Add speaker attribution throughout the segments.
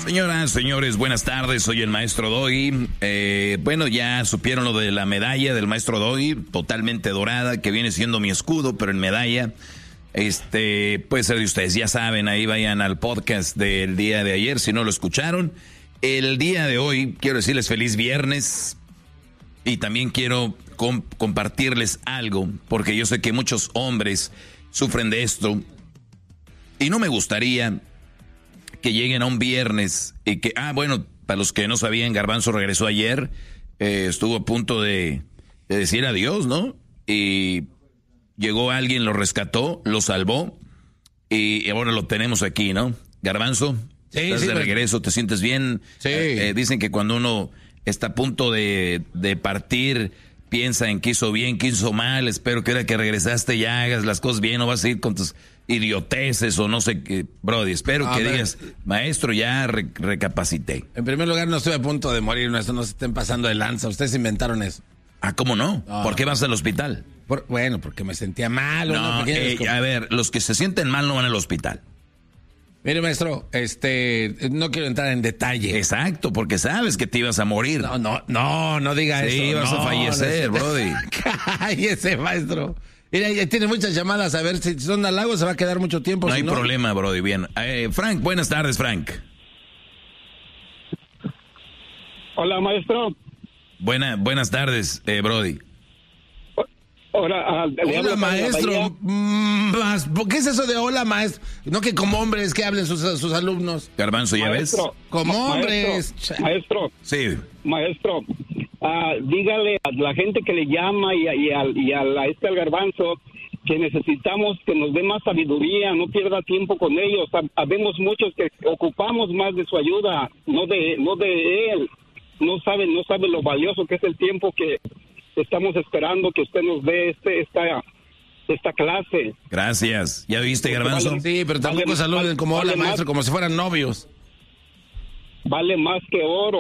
Speaker 1: Señoras, señores, buenas tardes, soy el maestro Doggy. Bueno, ya supieron lo de la medalla del maestro Doggy, totalmente dorada, que viene siendo mi escudo, pero en medalla. Puede ser de ustedes, ya saben, ahí vayan al podcast del día de ayer, si no lo escucharon. El día de hoy quiero decirles feliz viernes y también quiero compartirles algo, porque yo sé que muchos hombres sufren de esto y no me gustaría que lleguen a un viernes y que, bueno, para los que no sabían, Garbanzo regresó ayer, estuvo a punto de decir adiós, ¿no? Y llegó alguien, lo rescató, lo salvó y ahora lo tenemos aquí, ¿no? Garbanzo, estás de regreso, ¿te sientes bien?
Speaker 2: Sí.
Speaker 1: Dicen que cuando uno está a punto de partir, piensa en qué hizo bien, qué hizo mal. Espero que ahora que regresaste ya hagas las cosas bien, no vas a ir con tus idioteces o no sé qué. Brody, espero que digas, maestro, ya recapacité.
Speaker 2: En primer lugar, no estoy a punto de morir, no se estén pasando de lanza. Ustedes inventaron eso.
Speaker 1: ¿Cómo no? ¿Por qué vas al hospital?
Speaker 2: Bueno, porque me sentía mal.
Speaker 1: No, a ver, los que se sienten mal no van al hospital.
Speaker 2: Mire, maestro, no quiero entrar en detalle.
Speaker 1: Exacto, porque sabes que te ibas a morir.
Speaker 2: No diga eso.
Speaker 1: Sí, vas a fallecer, brody.
Speaker 2: Cállese, maestro. Mira, ya tiene muchas llamadas, a ver si son halagos, se va a quedar mucho tiempo.
Speaker 1: No hay problema, brody, bien. Frank, buenas tardes, Frank.
Speaker 3: Hola, maestro.
Speaker 1: Buenas tardes, brody.
Speaker 3: Hola,
Speaker 2: maestro. ¿Qué es eso de hola, maestro? No que como hombres que hablen sus alumnos.
Speaker 1: Garbanzo, ¿ya ves?
Speaker 2: Como hombres.
Speaker 3: Maestro.
Speaker 1: Sí.
Speaker 3: Maestro, dígale a la gente que le llama y al Garbanzo que necesitamos que nos dé más sabiduría, no pierda tiempo con ellos. Habemos muchos que ocupamos más de su ayuda, no de él. No sabe lo valioso que es el tiempo que estamos esperando que usted nos dé esta clase.
Speaker 1: Gracias. ¿Ya viste, Garbanzo?
Speaker 2: Sí, pero tampoco saluden como hola, maestro, como si fueran novios.
Speaker 3: Vale más que oro.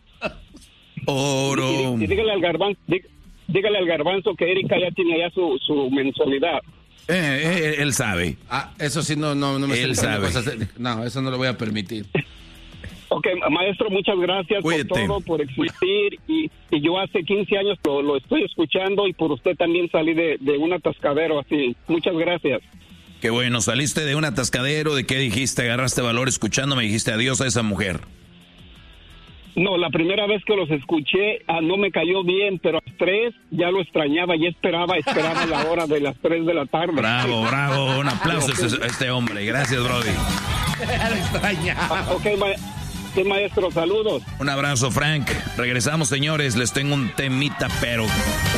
Speaker 1: Oro.
Speaker 3: Y dígale al Garbanzo que Erika ya tiene ya su mensualidad.
Speaker 1: Él sabe.
Speaker 2: Eso sí, no me
Speaker 1: él sabe.
Speaker 2: No, eso no lo voy a permitir.
Speaker 3: Ok, maestro, muchas gracias.
Speaker 1: Cuídate.
Speaker 3: Por todo, por existir. Y yo hace 15 años lo estoy escuchando y por usted también salí de un atascadero así. Muchas gracias.
Speaker 1: Qué bueno, saliste de un atascadero. ¿De qué dijiste? Agarraste valor escuchándome y dijiste adiós a esa mujer.
Speaker 3: No, la primera vez que los escuché no me cayó bien, pero a las 3 ya lo extrañaba y esperaba la hora de las 3 de la tarde.
Speaker 1: Bravo. Un aplauso a este hombre. Gracias, brody.
Speaker 2: Lo extrañaba.
Speaker 3: Sí, maestro, saludos.
Speaker 1: Un abrazo, Frank. Regresamos, señores. Les tengo un temita, pero